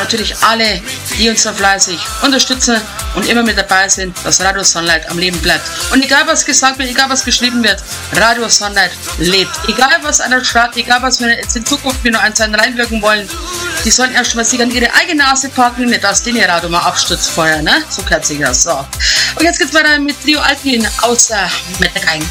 natürlich alle, die uns so fleißig unterstützen und immer mit dabei sind, dass Radio Sunlight am Leben bleibt. Und egal was gesagt wird, egal was geschrieben wird, Radio Sunlight lebt. Egal was einer schreibt, egal was wir jetzt in Zukunft wieder eins reinwirken wollen, die sollen erst mal sich an ihre eigene Nase packen, nicht dass den ihr Radio mal abstürzt vorher, ne? So gehört sich das. So. Und jetzt geht's weiter mit Trio Alpin aus Metterein.